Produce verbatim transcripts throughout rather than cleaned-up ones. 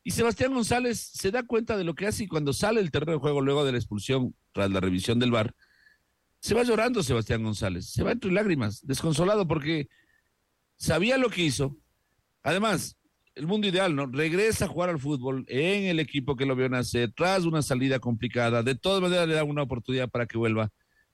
Y Sebastián González se da cuenta de lo que hace y cuando sale del terreno de juego luego de la expulsión tras la revisión del V A R, se va llorando Sebastián González, se va entre lágrimas, desconsolado porque sabía lo que hizo. Además, el mundo ideal, ¿no? Regresa a jugar al fútbol en el equipo que lo vio nacer, tras una salida complicada, de todas maneras le da una oportunidad para que vuelva.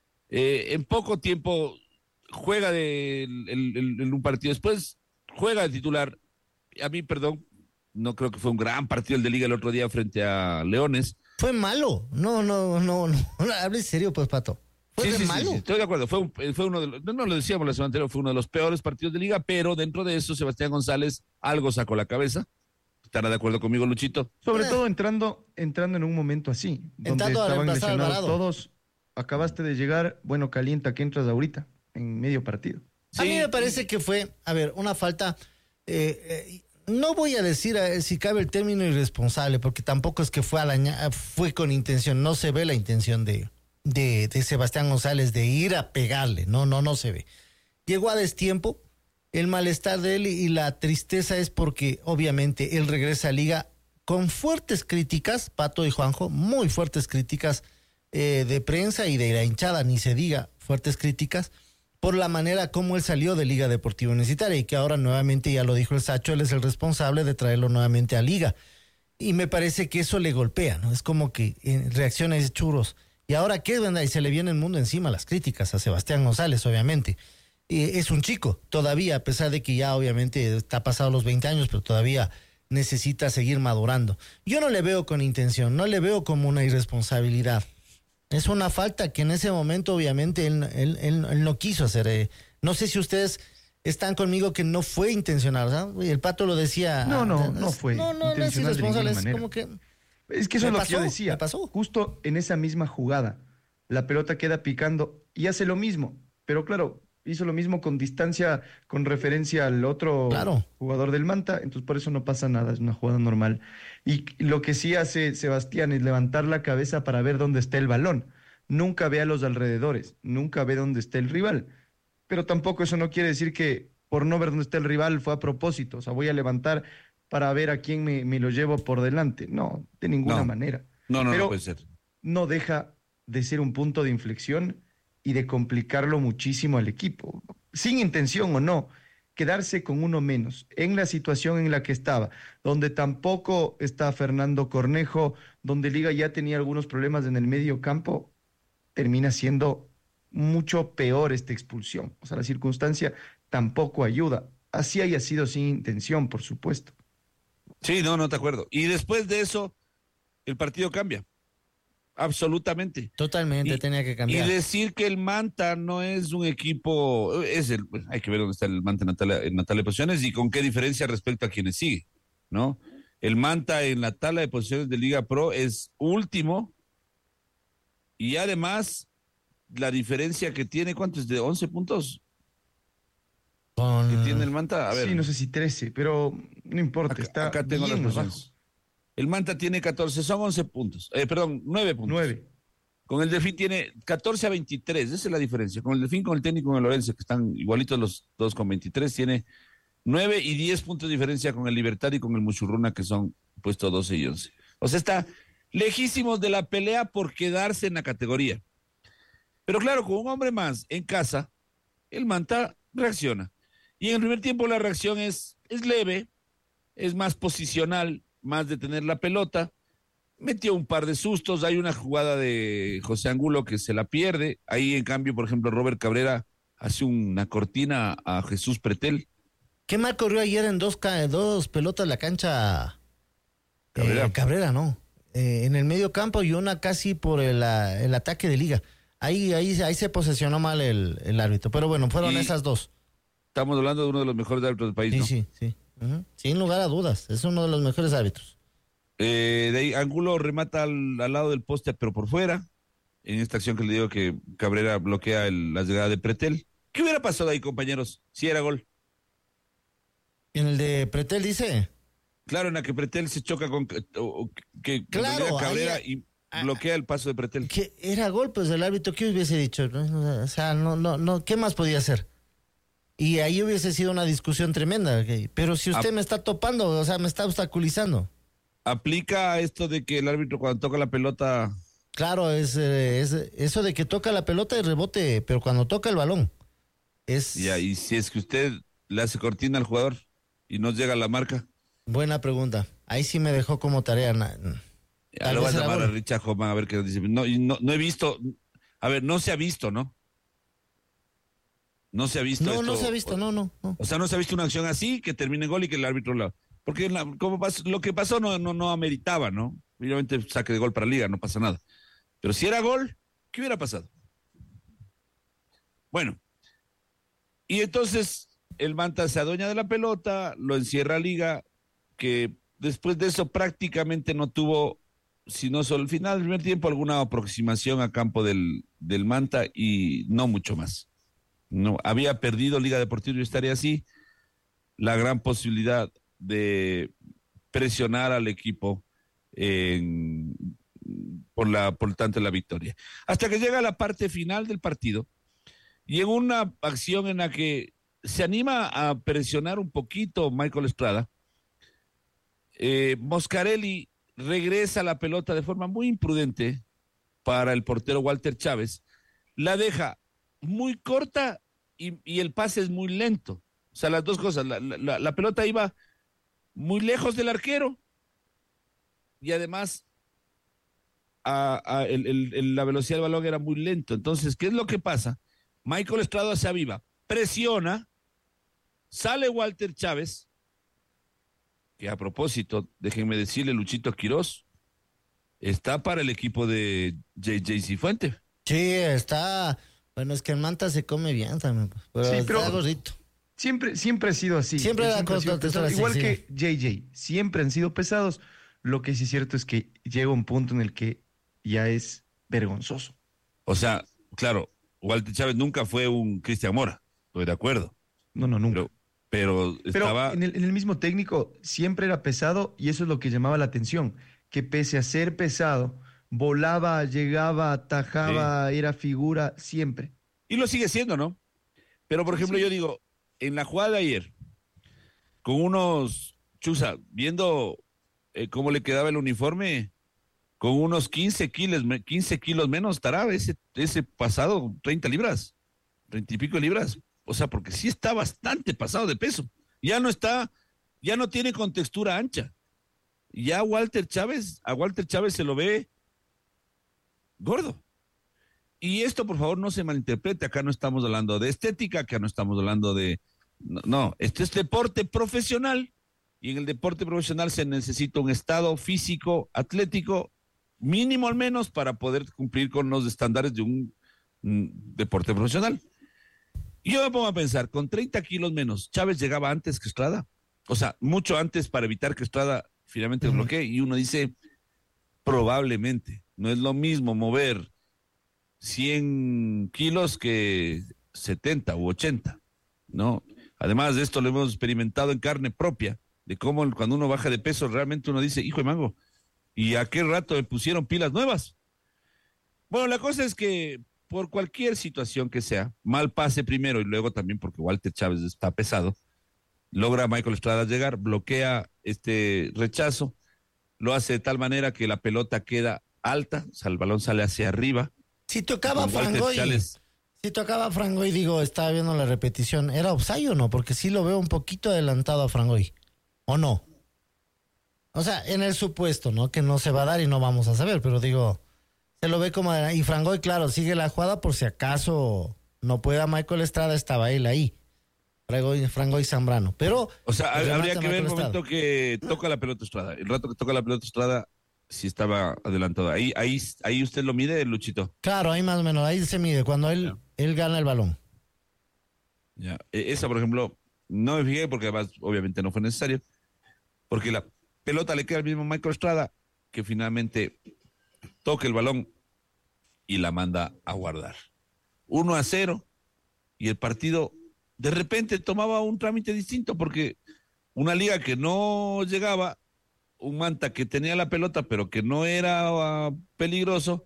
Eh, en poco tiempo juega de, el, el, el, en un partido, después juega de titular. A mí, perdón, no creo que fue un gran partido el de Liga el otro día frente a Leones. Fue malo, no, no, no, no, no hable en serio pues, Pato. Fue sí, de sí, malo. Sí, sí, estoy de acuerdo, fue, un, fue uno de los, no, no lo decíamos la semana anterior, fue uno de los peores partidos de Liga, pero dentro de eso Sebastián González algo sacó la cabeza. ¿Estará de acuerdo conmigo, Luchito? Sobre Eh. todo entrando, entrando en un momento así, donde Entrando a estaban reemplazar a lesionados Alvarado. todos, acabaste de llegar, bueno, calienta que entras ahorita, en medio partido. A Sí. mí me parece que fue, a ver, una falta, eh, eh, no voy a decir eh, si cabe el término irresponsable, porque tampoco es que fue, a la, ña- fue con intención, no se ve la intención de, de, de Sebastián González de ir a pegarle, no, no, no se ve. Llegó a destiempo, el malestar de él y la tristeza es porque obviamente él regresa a Liga con fuertes críticas, Pato y Juanjo, muy fuertes críticas eh, de prensa y de la hinchada, ni se diga, fuertes críticas, por la manera como él salió de Liga Deportiva Universitaria y que ahora nuevamente, ya lo dijo el Sacho, él es el responsable de traerlo nuevamente a Liga. Y me parece que eso le golpea, ¿no? Es como que eh, reacciona y dice, churros. ¿Y ahora qué? Y se le viene el mundo encima, las críticas a Sebastián González, obviamente. Eh, es un chico, todavía, a pesar de que ya obviamente está pasado los veinte años, pero todavía necesita seguir madurando. Yo no le veo con intención, no le veo como una irresponsabilidad. Es una falta que en ese momento obviamente él, él, él, él no quiso hacer. Eh. No sé si ustedes están conmigo que no fue intencional, ¿sabes? El Pato lo decía. No, no, ah, no fue No, no, no es intencional de irresponsable, ninguna es manera. como que... Es que eso Me es lo pasó, que yo decía. me pasó. Justo en esa misma jugada, la pelota queda picando y hace lo mismo. Pero claro, hizo lo mismo con distancia, con referencia al otro Claro. jugador del Manta, entonces por eso no pasa nada, es una jugada normal. Y lo que sí hace Sebastián es levantar la cabeza para ver dónde está el balón. Nunca ve a los alrededores, nunca ve dónde está el rival. Pero tampoco eso no quiere decir que por no ver dónde está el rival fue a propósito. O sea, voy a levantar para ver a quién me, me lo llevo por delante. No, de ninguna No. manera. No, no, Pero no puede ser. no deja de ser un punto de inflexión y de complicarlo muchísimo al equipo. Sin intención o no, quedarse con uno menos en la situación en la que estaba, donde tampoco está Fernando Cornejo, donde Liga ya tenía algunos problemas en el medio campo, termina siendo mucho peor esta expulsión. O sea, la circunstancia tampoco ayuda. Así haya sido sin intención, por supuesto. Sí, no, no te acuerdo. Y después de eso, el partido cambia. Absolutamente. Totalmente, Y- tenía que cambiar. Y decir que el Manta no es un equipo, es el, pues, hay que ver dónde está el Manta en la tabla, en la tabla de posiciones y con qué diferencia respecto a quienes sigue, ¿no? El Manta en la tabla de posiciones de Liga Pro es último y además la diferencia que tiene, ¿cuánto es? ¿De once puntos Con... que tiene el Manta? A ver, Sí, no sé si trece, pero no importa, acá, está acá tengo las bien abajo. posiciones. El Manta tiene catorce, son once puntos, eh, perdón, nueve puntos. Nueve. Con el Delfín tiene catorce a veintitrés, esa es la diferencia. Con el Delfín, con el técnico, con el Lorenzo, que están igualitos los dos con veintitrés, tiene nueve y diez puntos de diferencia con el Libertad y con el Muchurruna, que son puestos doce y once. O sea, está lejísimos de la pelea por quedarse en la categoría. Pero claro, con un hombre más en casa, el Manta reacciona. Y en el primer tiempo la reacción es, es leve, es más posicional, más de tener la pelota. Metió un par de sustos, hay una jugada de José Angulo que se la pierde, ahí en cambio, por ejemplo, Robert Cabrera hace una cortina a Jesús Pretel. ¿Qué mal corrió ayer en dos, ca- dos pelotas la cancha? Cabrera. Eh, Cabrera, no. Eh, en el medio campo y una casi por el, ah, el ataque de Liga. Ahí, ahí, ahí se posesionó mal el, el árbitro. Pero bueno, fueron Y esas dos. Estamos hablando de uno de los mejores árbitros del país, Sí, ¿no? sí, sí. Ujú. Sin lugar a dudas, es uno de los mejores árbitros. Eh, de ahí Angulo remata al, al lado del poste, pero por fuera, en esta acción que le digo que Cabrera bloquea el- la llegada de Pretel. ¿Qué hubiera pasado ahí, compañeros? Si era gol. En el de Pretel dice... Claro, en la que Pretel se choca con que, o- que, que Claro, llega Cabrera ahí- y ah, bloquea el paso de Pretel. Que era gol, pues el árbitro, ¿qué hubiese dicho? ¿No? O sea, no, no, no, ¿qué más podía hacer? Y ahí hubiese sido una discusión tremenda. ¿ok? Pero si usted Ah. me está topando, o sea, me está obstaculizando. aplica esto de que el árbitro cuando toca la pelota... Claro, es, eh, es eso de que toca la pelota y rebote, pero cuando toca el balón, es Ya, y si es que usted le hace cortina al jugador y no llega a la marca, buena pregunta. Ahí sí me dejó como tarea. na- ya Tal lo vez vas a era llamar a gol. Richard Hoffman a ver qué nos dice. No, y no, no he visto, a ver, no se ha visto, ¿no? No se ha visto No, esto. no se ha visto, no, no, no. O sea, no se ha visto una acción así que termine en gol y que el árbitro la... Porque la- como pas- lo que pasó no, no, no ameritaba, ¿no? Obviamente saque de gol para Liga, no pasa nada. Pero si era gol, ¿qué hubiera pasado? Bueno, y entonces el Manta se adueña de la pelota, lo encierra a Liga, que después de eso prácticamente no tuvo, sino solo el final del primer tiempo, alguna aproximación a campo del, del Manta y no mucho más. No, había perdido Liga Deportiva Universitaria así, la gran posibilidad de presionar al equipo en, por la por tanto la victoria. Hasta que llega la parte final del partido y en una acción en la que se anima a presionar un poquito Michael Estrada, eh, Moscarelli regresa la pelota de forma muy imprudente para el portero Walter Chávez, la deja muy corta y, y el pase es muy lento. O sea, las dos cosas, la, la, la pelota iba muy lejos del arquero y además a, a el, el, el, la velocidad del balón era muy lento. Entonces, ¿qué es lo que pasa? Michael Estrada se aviva, presiona, sale Walter Chávez, que a propósito, déjenme decirle, Luchito Quirós, está para el equipo de J J Cifuentes. Sí, está. Bueno, es que el Manta se come bien también, pues, pero Sí, está pero gordito. siempre, siempre ha sido así. Siempre Él la siempre ha sido cosa- pesado. así, Igual sí. que J J, siempre han sido pesados. Lo que sí es cierto es que llega un punto en el que ya es vergonzoso. O sea, claro, Walter Chávez nunca fue un Cristian Mora, estoy de acuerdo, No, no, nunca. pero, pero Pero estaba... en el, en el mismo técnico siempre era pesado y eso es lo que llamaba la atención, que pese a ser pesado, volaba, llegaba, atajaba, era figura siempre. Y lo sigue siendo, ¿no? Pero, por Sí, ejemplo, sí. yo digo, en la jugada de ayer, con unos, Chuza, viendo eh, cómo le quedaba el uniforme, con unos quince kilos, me- quince kilos menos estará ese, ese pasado, treinta libras, treinta y pico de libras. O sea, porque sí está bastante pasado de peso. Ya no está, ya no tiene contextura ancha. Ya Walter Chávez, a Walter Chávez se lo ve gordo. Y esto, por favor, no se malinterprete. Acá no estamos hablando de estética, acá no estamos hablando de... No, no, este es deporte profesional y en el deporte profesional se necesita un estado físico, atlético, mínimo al menos para poder cumplir con los estándares de un mm, deporte profesional. Y yo me pongo a pensar, con treinta kilos menos, Chávez llegaba antes que Estrada. O sea, mucho antes para evitar que Estrada finalmente Ujú. bloquee. Y uno dice, probablemente, no es lo mismo mover cien kilos que setenta u ochenta, ¿no? Además de esto lo hemos experimentado en carne propia, de cómo cuando uno baja de peso realmente uno dice, hijo de mango, ¿y a qué rato me pusieron pilas nuevas? Bueno, la cosa es que por cualquier situación que sea, mal pase primero y luego también porque Walter Chávez está pesado, logra Michael Estrada llegar, bloquea este rechazo, lo hace de tal manera que la pelota queda alta, o sea, el balón sale hacia arriba. Si tocaba Con Walter Frangoy, Chávez, si tocaba Frangoy, digo, estaba viendo la repetición, ¿era offside o no? Porque sí lo veo un poquito adelantado a Frangoy, ¿o no? O sea, en el supuesto, ¿no? Que no se va a dar y no vamos a saber, pero digo, se lo ve como... Y Frangoy, claro, sigue la jugada por si acaso no pueda Michael Estrada, estaba él ahí. Frangoy, Frangoy Zambrano, pero... o sea, el habría remate que ver el Michael momento que toca la pelota Estrada. El rato que toca la pelota Estrada, sí estaba adelantado. Ahí, ahí, ahí usted lo mide, Luchito. Claro, ahí más o menos, ahí se mide, cuando él, Ya. él gana el balón. Ya. E- Esa, por ejemplo, no me fijé porque además obviamente no fue necesario, porque la pelota le queda al mismo Michael Estrada, que finalmente toca el balón y la manda a guardar. uno a cero y el partido de repente tomaba un trámite distinto porque una liga que no llegaba, un Manta que tenía la pelota pero que no era uh, peligroso,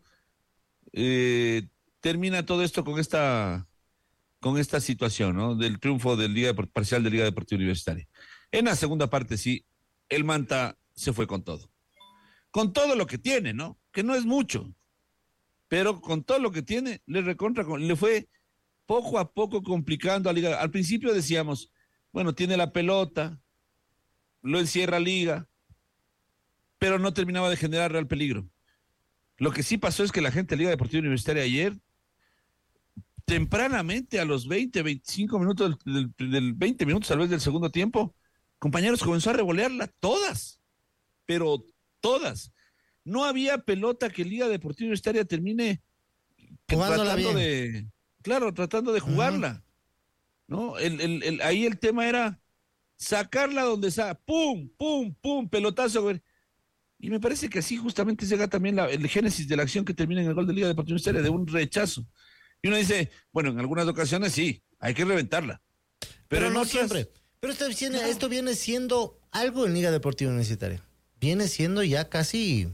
eh, termina todo esto con esta con esta situación, ¿no? Del triunfo del Liga parcial de Liga Deportiva Universitaria. En la segunda parte sí, el Manta se fue con todo. con todo lo que tiene, ¿no? Que no es mucho, pero con todo lo que tiene, le recontra, le fue poco a poco complicando a Liga. Al principio decíamos, bueno, tiene la pelota, lo encierra Liga, pero no terminaba de generar real peligro. Lo que sí pasó es que la gente de Liga Deportiva Universitaria ayer, tempranamente, a los veinte, veinticinco minutos, del, del, del veinte minutos tal vez del segundo tiempo, compañeros, comenzó a revolearla todas, pero todas. No había pelota que Liga Deportiva Universitaria termine Jugándola tratando bien. de, claro, tratando de jugarla, uh-huh. ¿no? El, el, el, ahí el tema era sacarla donde sea, pum, pum, pum, pelotazo, güey. Y me parece que así justamente llega también la, el génesis de la acción que termina en el gol de Liga Deportiva Universitaria, de un rechazo. Y uno dice, bueno, en algunas ocasiones sí, hay que reventarla. Pero, Pero no otras... siempre. Pero esto viene, no. esto viene siendo algo en Liga Deportiva Universitaria. Viene siendo ya casi,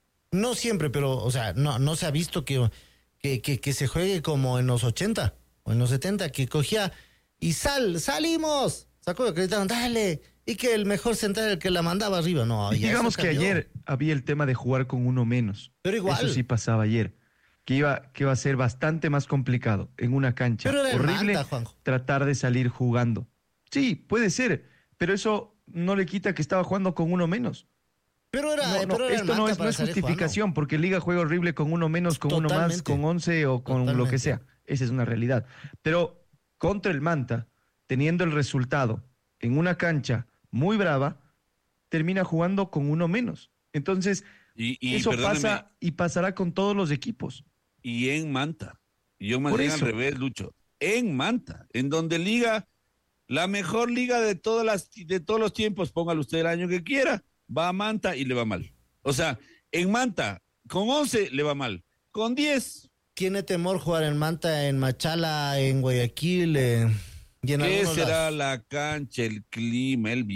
no siempre, pero, o sea, no, no se ha visto que, que, que, que se juegue como en los ochenta o en los setenta, que cogía y sal, salimos. Sacó lo que gritaron, dale. Y que el mejor central el que la mandaba arriba. No, ya digamos que ayer había el tema de jugar con uno menos. Pero igual. Eso sí pasaba ayer. Que iba, que iba a ser bastante más complicado en una cancha pero era horrible Manta, Juanjo. Tratar de salir jugando. Sí, puede ser, pero eso no le quita que estaba jugando con uno menos. Pero era, no, no, pero era esto no es, no es justificación, jugando. Porque Liga juega horrible con uno menos, con Totalmente. uno más, con once o con Totalmente. Lo que sea. Esa es una realidad. Pero contra el Manta, teniendo el resultado en una cancha muy brava, termina jugando con uno menos. Entonces, y, y, eso pasa y pasará con todos los equipos. Y en Manta. Yo más bien al revés, Lucho. En Manta, en donde Liga, la mejor liga de todas las de todos los tiempos, póngale usted el año que quiera, va a Manta y le va mal. O sea, en Manta, con once le va mal. Con diez. ¿Tiene temor jugar en Manta, en Machala, en Guayaquil? Eh, y en ¿Qué será lados? La cancha, el clima, el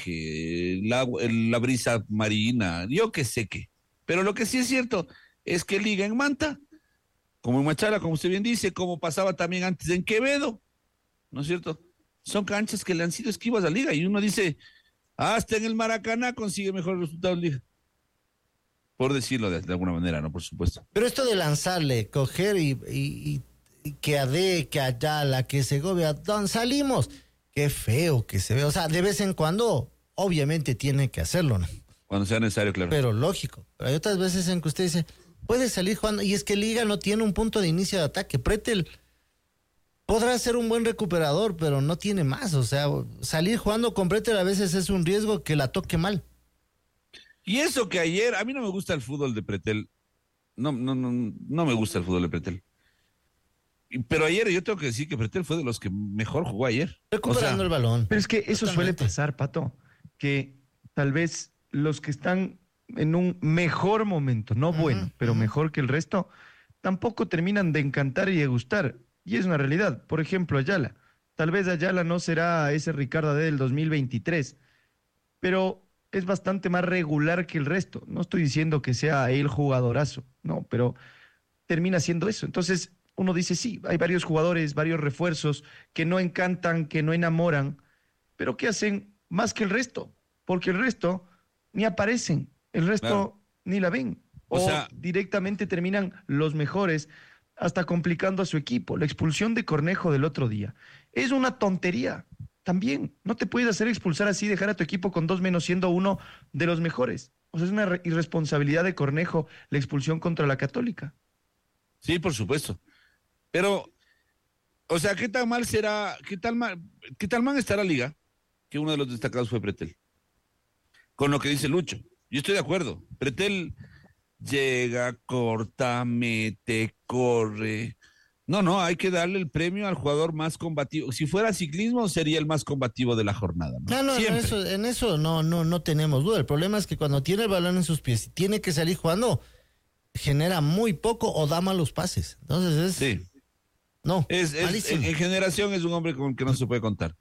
viaje, la, la brisa marina? Yo qué sé qué. Pero lo que sí es cierto es que Liga en Manta, como en Machala, como usted bien dice, como pasaba también antes en Quevedo, ¿no es cierto? Son canchas que le han sido esquivas a Liga y uno dice, hasta en el Maracaná consigue mejores resultados Liga. Por decirlo de, de alguna manera, ¿no? Por supuesto. Pero esto de lanzarle, coger y, y, y que a D, que a Ayala, que Segovia, ¿dónde salimos? Qué feo que se ve. O sea, de vez en cuando, obviamente tiene que hacerlo, ¿no? Cuando sea necesario, claro. Pero lógico. Pero hay otras veces en que usted dice, puede salir jugando, y es que Liga no tiene un punto de inicio de ataque. Pretel podrá ser un buen recuperador, pero no tiene más. O sea, salir jugando con Pretel a veces es un riesgo que la toque mal. Y eso que ayer, a mí no me gusta el fútbol de Pretel. No, no, no, no me gusta el fútbol de Pretel. Pero ayer yo tengo que decir que Pretel fue de los que mejor jugó ayer. Recuperando o sea, el balón. Pero es que eso Totalmente. Suele pasar, Pato, que tal vez los que están en un mejor momento, no bueno, uh-huh, pero uh-huh. mejor que el resto, tampoco terminan de encantar y de gustar. Y es una realidad. Por ejemplo, Ayala. Tal vez Ayala no será ese Ricardo D del dos mil veintitrés, pero es bastante más regular que el resto. No estoy diciendo que sea el jugadorazo, no, pero termina siendo eso. Entonces, uno dice, sí, hay varios jugadores, varios refuerzos que no encantan, que no enamoran, pero que hacen más que el resto, porque el resto ni aparecen, el resto claro. ni la ven. O, o sea, directamente terminan los mejores, hasta complicando a su equipo. La expulsión de Cornejo del otro día es una tontería. También, no te puedes hacer expulsar así, dejar a tu equipo con dos menos siendo uno de los mejores. O sea, es una re- irresponsabilidad de Cornejo la expulsión contra la Católica. Sí, por supuesto. Pero, o sea, ¿qué tan mal será, qué tal mal, qué tal mal está la Liga? Que uno de los destacados fue Pretel. Con lo que dice Lucho. Yo estoy de acuerdo. Pretel llega, corta, mete, corre. No, no, hay que darle el premio al jugador más combativo. Si fuera ciclismo, sería el más combativo de la jornada, ¿no? No, no, en eso, en eso no, no, no tenemos duda. El problema es que cuando tiene el balón en sus pies y tiene que salir jugando, genera muy poco o da malos pases. Entonces es... Sí. No, es, es en, en generación es un hombre con el que no se puede contar.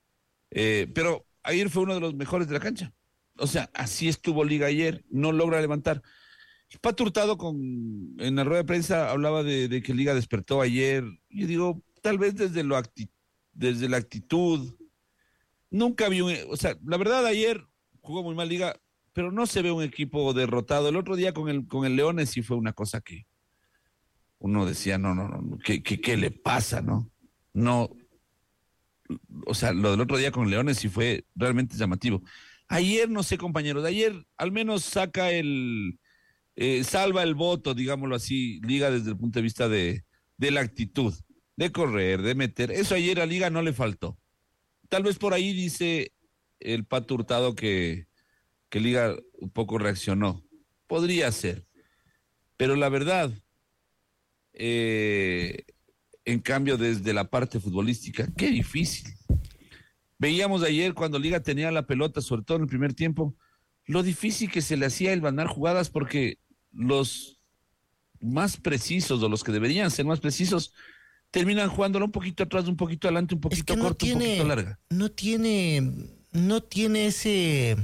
Eh, pero ayer fue uno de los mejores de la cancha. O sea, así estuvo Liga ayer, no logra levantar. Pato Hurtado con, en la rueda de prensa hablaba de, de que Liga despertó ayer. Yo digo, tal vez desde, lo acti, desde la actitud. Nunca vi un... O sea, la verdad ayer jugó muy mal Liga, pero no se ve un equipo derrotado. El otro día con el, con el Leones sí fue una cosa que uno decía, no, no, no, ¿qué, qué, qué le pasa, no? No, o sea, lo del otro día con Leones sí fue realmente llamativo. Ayer, no sé, compañeros, ayer al menos saca el, eh, salva el voto, digámoslo así, Liga desde el punto de vista de, de la actitud, de correr, de meter. Eso ayer a Liga no le faltó. Tal vez por ahí dice el Pato Hurtado que, que Liga un poco reaccionó. Podría ser. Pero la verdad, eh, en cambio, desde la parte futbolística, qué difícil. Veíamos ayer cuando Liga tenía la pelota, sobre todo en el primer tiempo, lo difícil que se le hacía el mandar jugadas porque los más precisos o los que deberían ser más precisos terminan jugándolo un poquito atrás, un poquito adelante, un poquito Es que no corto, tiene, un poquito larga. No tiene, no tiene ese,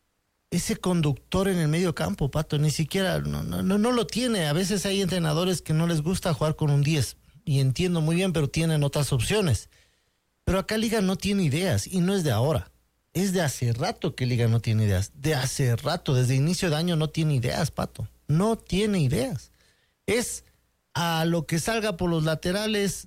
ese conductor en el medio campo, Pato, ni siquiera, no, no, no, no lo tiene. A veces hay entrenadores que no les gusta jugar con un diez, y entiendo muy bien, pero tienen otras opciones. Pero acá Liga no tiene ideas, y no es de ahora. Es de hace rato que Liga no tiene ideas. De hace rato, desde inicio de año no tiene ideas, Pato. No tiene ideas. Es a lo que salga por los laterales,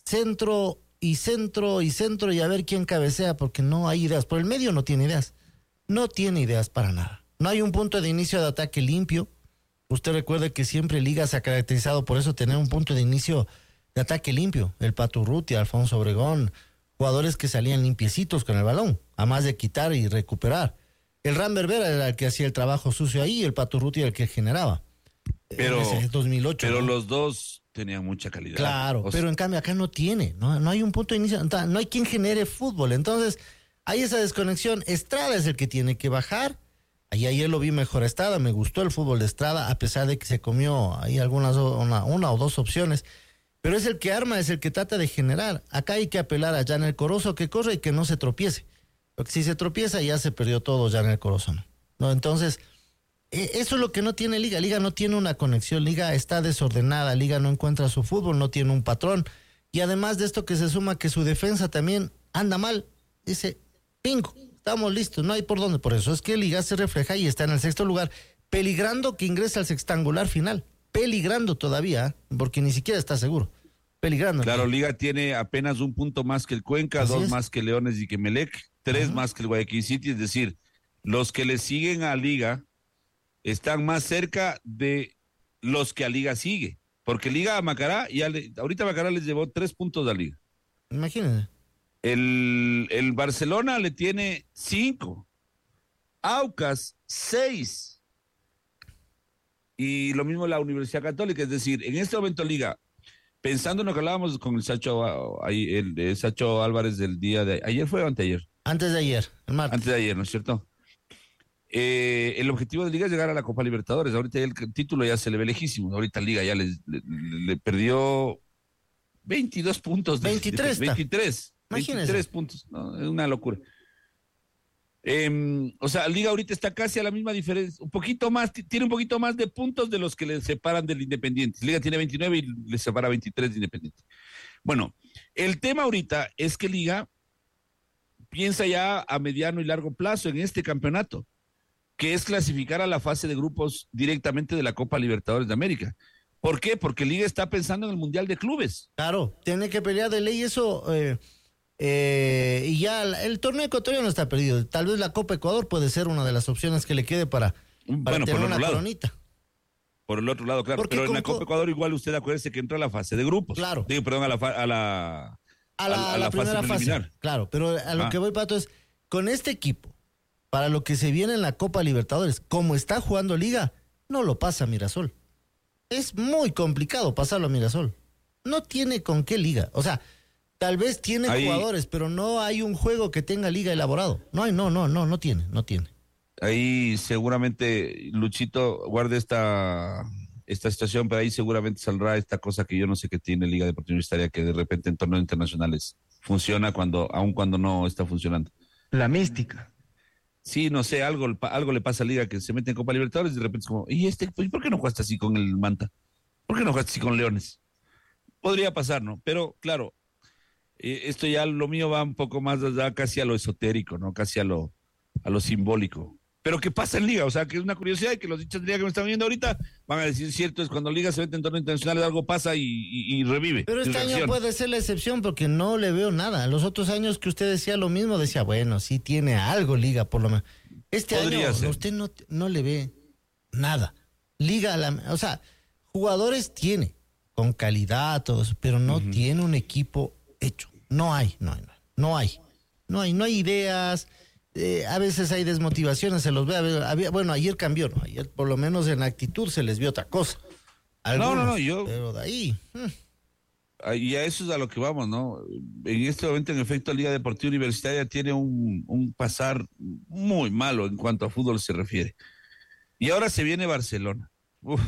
centro y centro y centro y a ver quién cabecea, porque no hay ideas. Por el medio no tiene ideas. No tiene ideas para nada. No hay un punto de inicio de ataque limpio. Usted recuerde que siempre Liga se ha caracterizado por eso, tener un punto de inicio de ataque limpio. El Pato Urrutia, Alfonso Obregón, jugadores que salían limpiecitos con el balón, a más de quitar y recuperar. El Ram Berbera era el que hacía el trabajo sucio ahí y el Pato Urrutia el que generaba. Pero, en ese dos mil ocho, pero ¿no? los dos tenían mucha calidad. Claro, o pero en cambio acá no tiene, no, no hay un punto de inicio, no hay quien genere fútbol. Entonces, hay esa desconexión. Estrada es el que tiene que bajar. Ahí ayer lo vi mejor a Estrada, me gustó el fútbol de Estrada, a pesar de que se comió ahí algunas, una, una o dos opciones. Pero es el que arma, es el que trata de generar. Acá hay que apelar a Janel Corozo, que corre y que no se tropiece. Porque si se tropieza ya se perdió todo Janel Corozo, ¿no? ¿No? Entonces, eh, eso es lo que no tiene Liga. Liga no tiene una conexión, Liga está desordenada, Liga no encuentra su fútbol, no tiene un patrón. Y además de esto que se suma que su defensa también anda mal. Dice, pingo, estamos listos, no hay por dónde. Por eso es que Liga se refleja y está en el sexto lugar, peligrando que ingrese al sextangular final. Peligrando todavía, ¿eh? Porque ni siquiera está seguro. Peligrando. Claro, Liga tiene apenas un punto más que el Cuenca, Así dos es. más que Leones y que Melec, tres Ajá. más que el Guayaquil City, es decir, los que le siguen a Liga están más cerca de los que a Liga sigue, porque Liga a Macará, ya le, ahorita Macará les llevó tres puntos a Liga. Imagínense. El, el Barcelona le tiene cinco, Aucas seis. Y lo mismo la Universidad Católica, es decir, en este momento Liga, pensando en lo que hablábamos con el Sacho, ahí, el, el Sacho Álvarez del día de ayer, ¿fue o anteayer? Antes de ayer, el martes. Antes de ayer, ¿no es cierto? Eh, el objetivo de Liga es llegar a la Copa Libertadores. Ahorita ya el título ya se le ve lejísimo. Ahorita Liga ya le, le, le perdió veintidós puntos. De, veintitrés de, veintitrés, Imagínese. veintitrés puntos. No, es una locura. Eh, o sea, Liga ahorita está casi a la misma diferencia, un poquito más, tiene un poquito más de puntos de los que le separan del Independiente. Liga tiene veintinueve y le separa veintitrés de Independiente. Bueno, el tema ahorita es que Liga piensa ya a mediano y largo plazo en este campeonato, que es clasificar a la fase de grupos directamente de la Copa Libertadores de América. ¿Por qué? Porque Liga está pensando en el Mundial de Clubes. Claro, tiene que pelear de ley eso. Eh, eh, y ya el, el torneo ecuatoriano está perdido. Tal vez la Copa Ecuador puede ser una de las opciones que le quede para, para Bueno, tener por el una otro lado. coronita. Por el otro lado, claro. Porque Pero en con- la Copa con- Ecuador igual usted acuérdese que entra a la fase de grupos. Claro. Digo, perdón, a la, fa- a la, A la, a- a a la la fase primera fase. preliminar. Claro, pero a lo Ah. que voy, Pato, es con este equipo, para lo que se viene en la Copa Libertadores, como está jugando Liga, no lo pasa Mirasol. Es muy complicado pasarlo a Mirasol. No tiene con qué Liga. O sea, tal vez tiene Ahí- jugadores, pero no hay un juego que tenga Liga elaborado. No hay, no, no, no, no tiene, no tiene. Ahí seguramente Luchito guarde esta, esta situación, pero ahí seguramente saldrá esta cosa que yo no sé qué tiene Liga Deportiva Universitaria, que de repente en torneos internacionales funciona cuando, aun cuando no está funcionando. La mística. Sí, no sé, algo, algo le pasa a Liga que se mete en Copa Libertadores y de repente es como, ¿y este? ¿Y por qué no jugaste así con el Manta? ¿Por qué no jugaste así con Leones? Podría pasar, ¿no? Pero claro, eh, esto ya lo mío va un poco más allá, casi a lo esotérico, ¿no? Casi a lo, a lo simbólico. Pero ¿qué pasa en Liga? O sea, que es una curiosidad y que los hinchas de Liga que me están viendo ahorita van a decir, cierto, es cuando Liga se mete en torneos internacionales, algo pasa y, y, y revive. Pero este año puede ser la excepción porque no le veo nada. Los otros años que usted decía lo mismo, decía, bueno, sí tiene algo Liga por lo menos. Este Podría año ser. usted no, no le ve nada. Liga, la, o sea, jugadores tiene, con calidad, todos, pero no uh-huh. tiene un equipo hecho. No hay, no hay, no hay. No hay, no hay ideas. Eh, a veces hay desmotivaciones, se los ve. Había, bueno, ayer cambió, ¿no? Ayer por lo menos en actitud se les vio otra cosa. Algunos, no, no, no, yo. Pero de ahí. Hmm. Y a eso es a lo que vamos, ¿no? En este momento, en efecto, Liga Deportiva Universitaria tiene un, un pasar muy malo en cuanto a fútbol se refiere. Y ahora se viene Barcelona. Uf.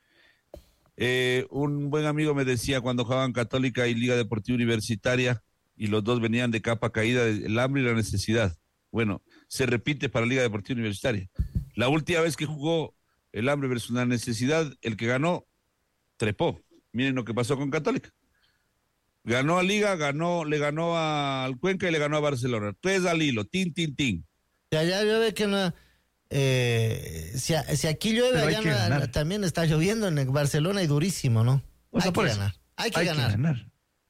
Eh, un buen amigo me decía cuando jugaban Católica y Liga Deportiva Universitaria, y los dos venían de capa caída, el hambre y la necesidad. Bueno, se repite para Liga Deportiva Universitaria. La última vez que jugó el hambre versus la necesidad, el que ganó, trepó. Miren lo que pasó con Católica. Ganó a Liga, ganó, le ganó a, al Cuenca y le ganó a Barcelona. Tres al hilo, tin, tin, tin. Ya, ya, ya ve que no, eh, si, si aquí llueve, allá no, también está lloviendo en Barcelona y durísimo, ¿no? O sea, hay, que ganar. hay que hay ganar. Hay que ganar.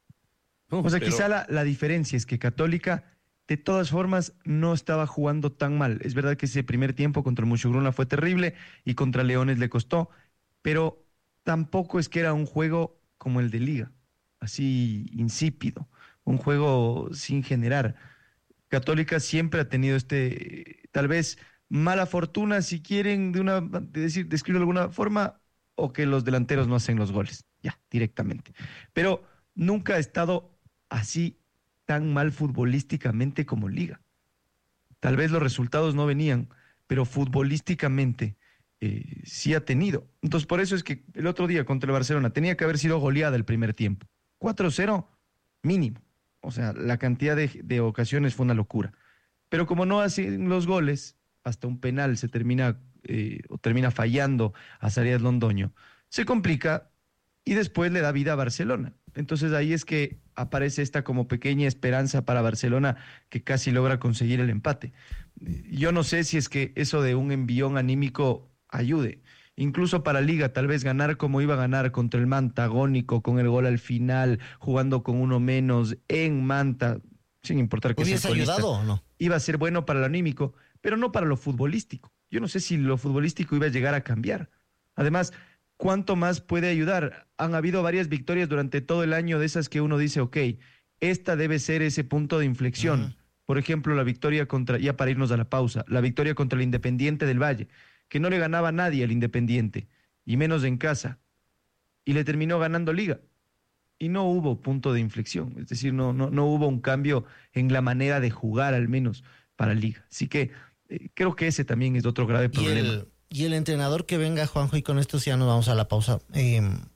O sea, pero... quizá la, la diferencia es que Católica, de todas formas, no estaba jugando tan mal. Es verdad que ese primer tiempo contra el Muchugruna fue terrible y contra Leones le costó, pero tampoco es que era un juego como el de Liga, así insípido, un juego sin generar. Católica siempre ha tenido este, tal vez, mala fortuna, si quieren de una, de decir, describirlo de alguna forma, o que los delanteros no hacen los goles, ya, directamente. Pero nunca ha estado así tan mal futbolísticamente como Liga. Tal vez los resultados no venían, pero futbolísticamente eh, sí ha tenido. Entonces, por eso es que el otro día contra el Barcelona tenía que haber sido goleada el primer tiempo. cuatro cero mínimo. O sea, la cantidad de, de ocasiones fue una locura. Pero como no hacen los goles, hasta un penal se termina eh, o termina fallando a Zarias Londoño, se complica y después le da vida a Barcelona. Entonces ahí es que aparece esta como pequeña esperanza para Barcelona que casi logra conseguir el empate. Yo no sé si es que eso de un envión anímico ayude. Incluso para Liga, tal vez ganar como iba a ganar contra el Manta, agónico, con el gol al final, jugando con uno menos en Manta, sin importar que sea ¿Hubiese ayudado o no? Iba a ser bueno para lo anímico, pero no para lo futbolístico. Yo no sé si lo futbolístico iba a llegar a cambiar. Además, ¿cuánto más puede ayudar? Han habido varias victorias durante todo el año de esas que uno dice, ok, esta debe ser ese punto de inflexión. Uh-huh. Por ejemplo, la victoria contra, ya para irnos a la pausa, la victoria contra el Independiente del Valle, que no le ganaba a nadie al Independiente, y menos en casa, y le terminó ganando Liga. Y no hubo punto de inflexión, es decir, no, no, no hubo un cambio en la manera de jugar, al menos para Liga. Así que eh, creo que ese también es otro grave problema. Y el, y el entrenador que venga, Juanjo, y con esto ya nos vamos a la pausa, eh,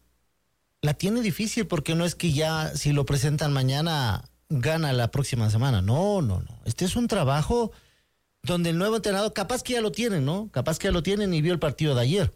la tiene difícil porque no es que ya si lo presentan mañana gana la próxima semana. No, no, no. Este es un trabajo donde el nuevo entrenador, capaz que ya lo tienen, ¿no? Capaz que ya lo tienen y vio el partido de ayer.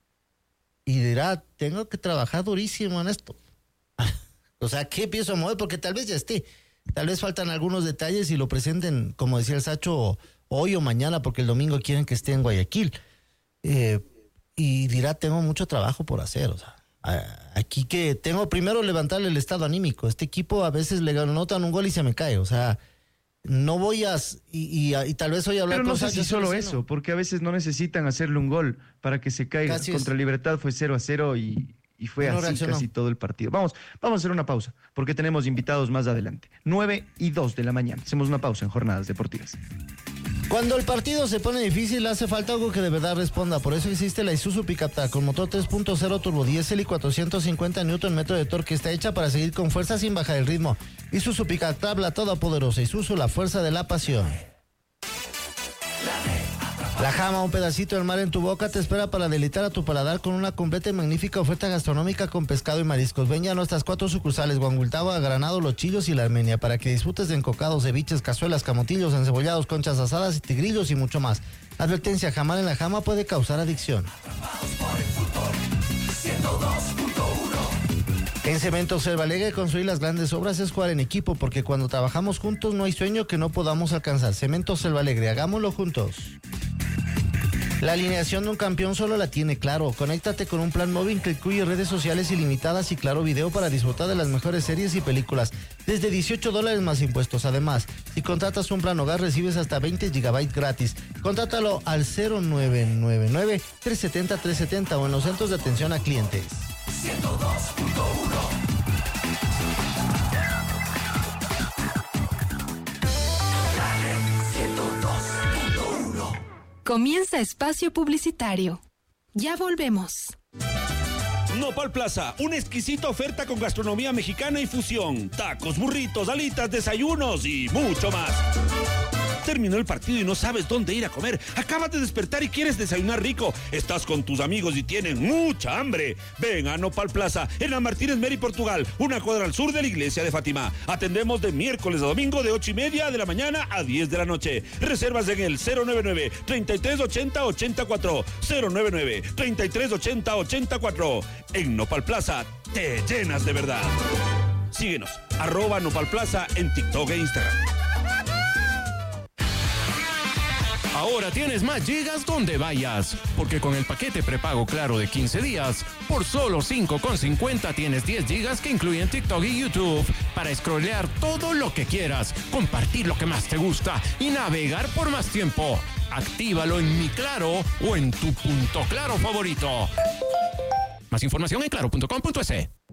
Y dirá, tengo que trabajar durísimo en esto. O sea, ¿qué empiezo a mover? Porque tal vez ya esté. Tal vez faltan algunos detalles y lo presenten, como decía el Sacho, hoy o mañana, porque el domingo quieren que esté en Guayaquil. Eh, y dirá, tengo mucho trabajo por hacer. O sea, aquí que tengo primero levantarle el estado anímico. Este equipo a veces le anotan un gol y se me cae. O sea, no voy a... Y, y, y tal vez hoy hablar con Pero no sé si solo eso, no. Porque a veces no necesitan hacerle un gol para que se caiga. Casi Contra es. Libertad fue cero a cero y... Y fue no así reaccionó. Casi todo el partido. Vamos, vamos a hacer una pausa, porque tenemos invitados más adelante. nueve y dos de la mañana. Hacemos una pausa en Jornadas Deportivas. Cuando el partido se pone difícil, hace falta algo que de verdad responda. Por eso existe la Isuzu Pickup Track con motor tres punto cero turbo diésel y cuatrocientos cincuenta newton metros de torque. Está hecha para seguir con fuerza sin bajar el ritmo. Isuzu Pickup Track, la todopoderosa Isuzu, la fuerza de la pasión. La Jama, un pedacito del mar en tu boca, te espera para deleitar a tu paladar con una completa y magnífica oferta gastronómica con pescado y mariscos. Ven ya a nuestras cuatro sucursales, Huanguiltagua, Granado, Los Chillos y La Armenia, para que disfrutes de encocados, ceviches, cazuelas, camotillos, encebollados, conchas asadas y tigrillos y mucho más. Advertencia, jamar en la Jama puede causar adicción. En Cemento Selva Alegre, construir las grandes obras es jugar en equipo, porque cuando trabajamos juntos no hay sueño que no podamos alcanzar. Cemento Selva Alegre, hagámoslo juntos. La alineación de un campeón solo la tiene Claro. Conéctate con un plan móvil que incluye redes sociales ilimitadas y Claro Video para disfrutar de las mejores series y películas desde dieciocho dólares más impuestos. Además, si contratas un plan hogar recibes hasta veinte gigabytes gratis. Contrátalo al cero nueve nueve nueve, tres siete cero, tres siete cero o en los centros de atención a clientes. ciento dos punto uno. Comienza espacio publicitario. Ya volvemos. Nopal Plaza, una exquisita oferta con gastronomía mexicana y fusión. Tacos, burritos, alitas, desayunos y mucho más. Terminó el partido y no sabes dónde ir a comer. Acabas de despertar y quieres desayunar rico. Estás con tus amigos y tienen mucha hambre. Ven a Nopal Plaza, en la Martínez Meri, Portugal, una cuadra al sur de la iglesia de Fátima. Atendemos de miércoles a domingo de ocho y media de la mañana a diez de la noche. Reservas en el cero nueve nueve, treinta y tres ochenta, ochenta y cuatro. cero nueve nueve, treinta y tres ochenta, ochenta y cuatro. En Nopal Plaza te llenas de verdad. Síguenos, arroba Nopal Plaza en TikTok e Instagram. Ahora tienes más gigas donde vayas, porque con el paquete prepago Claro de quince días, por solo cinco con cincuenta tienes diez gigas que incluyen TikTok y YouTube para scrollear todo lo que quieras, compartir lo que más te gusta y navegar por más tiempo. Actívalo en Mi Claro o en tu punto Claro favorito. Más información en claro punto com punto es.